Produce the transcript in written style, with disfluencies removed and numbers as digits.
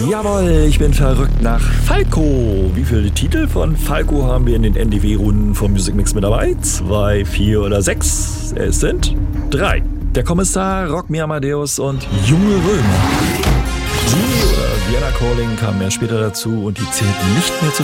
Jawohl, ich bin verrückt nach Falco. Wie viele Titel von Falco haben wir in den NDW-Runden vom Music Mix mit dabei? 2, 4 oder 6? Es sind 3. Der Kommissar, Rock Me Amadeus und Junge Römer. Genie oder Vienna Calling kamen mehr später dazu und die zählten nicht mehr zu